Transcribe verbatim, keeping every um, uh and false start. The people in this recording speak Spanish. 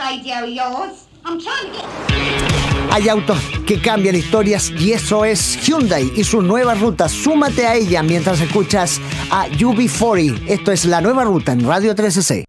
radio yours. I'm trying to get... Hay autos que cambian historias y eso es Hyundai y su nueva ruta. Súmate a ella mientras escuchas a U B cuarenta. Esto es La Nueva Ruta en Radio trece C.